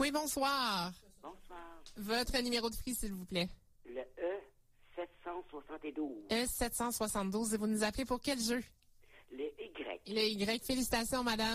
Oui, bonsoir. Bonsoir. Votre numéro de prix, s'il vous plaît. Le E772. E772. Et vous nous appelez pour quel jeu? Le Y. Le Y. Félicitations, madame.